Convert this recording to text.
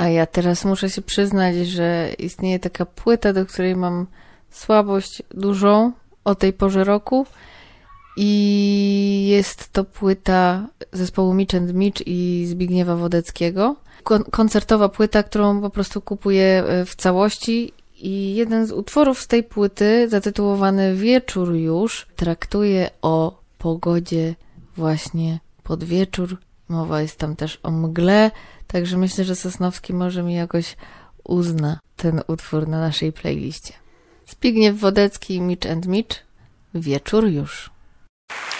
A ja teraz muszę się przyznać, że istnieje taka płyta, do której mam słabość dużą o tej porze roku i jest to płyta zespołu Mitch and Mitch i Zbigniewa Wodeckiego. Koncertowa płyta, którą po prostu kupuję w całości i jeden z utworów z tej płyty, zatytułowany Wieczór już, traktuje o pogodzie właśnie pod wieczór. Mowa jest tam też o mgle, także myślę, że Sosnowski może mi jakoś uzna ten utwór na naszej playliście. Zbigniew Wodecki, Mitch and Mitch, Wieczór już.